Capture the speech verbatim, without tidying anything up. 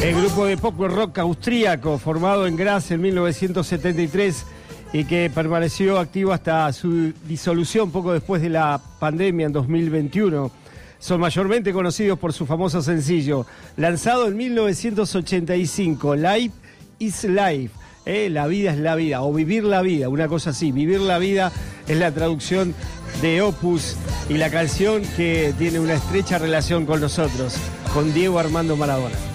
El grupo de pop rock austríaco, formado en Graz en mil novecientos setenta y tres y que permaneció activo hasta su disolución poco después de la pandemia en dos mil veintiuno. Son mayormente conocidos por su famoso sencillo, lanzado en mil novecientos ochenta y cinco, Life is Life, eh, la vida es la vida, o vivir la vida, una cosa así. Vivir la vida es la traducción de Opus y la canción que tiene una estrecha relación con nosotros, con Diego Armando Maradona.